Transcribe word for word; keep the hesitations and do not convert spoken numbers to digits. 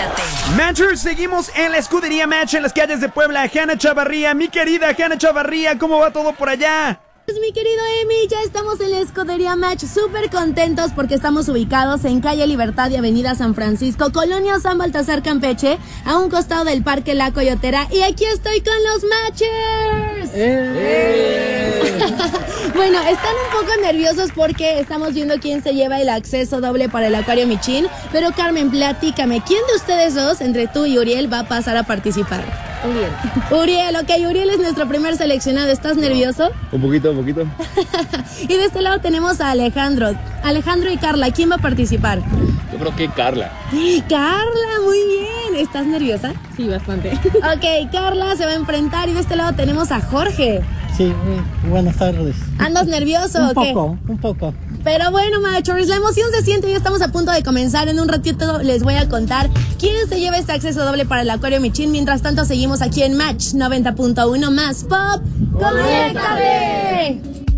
conéctate. Matchers, seguimos en la escudería Match en las calles de Puebla. Hanna Chavarría, mi querida Hanna Chavarría, ¿cómo va todo por allá? Pues mi querido Emi, ya estamos en la escudería Match, súper contentos porque estamos ubicados en calle Libertad y avenida San Francisco, Colonia San Baltasar, Campeche, a un costado del Parque La Coyotera, y aquí estoy con los Matchers. ¡Eh! Bueno, están un poco nerviosos porque estamos viendo quién se lleva el acceso doble para el Acuario Michin, pero Carmen, platícame, ¿quién de ustedes dos, entre tú y Uriel, va a pasar a participar? Uriel. Uriel, ok, Uriel es nuestro primer seleccionado. ¿Estás nervioso? Un poquito, un poquito. Y de este lado tenemos a Alejandro. Alejandro y Carla, ¿quién va a participar? Yo creo que Carla. Carla, muy bien. ¿Estás nerviosa? Sí, bastante. Ok, Carla se va a enfrentar y de este lado tenemos a Jorge. Sí, buenas tardes. ¿Andas nervioso un o qué? Un poco, un poco. Pero bueno, Matchers, la emoción se siente y estamos a punto de comenzar. En un ratito les voy a contar quién se lleva este acceso doble para el Acuario Michin. Mientras tanto, seguimos aquí en Match noventa punto uno más Pop. ¡Conéctate!